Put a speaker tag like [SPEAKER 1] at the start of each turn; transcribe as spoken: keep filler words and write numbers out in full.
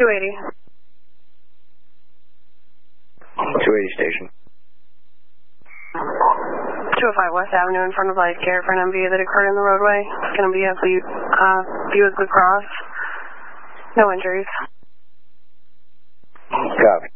[SPEAKER 1] two eighty.
[SPEAKER 2] two eighty station.
[SPEAKER 1] two oh five West Avenue in front of Light Care for an M V A that occurred in the roadway. It's going to be at the uh, Buick Blue Cross. No injuries.
[SPEAKER 2] Copy.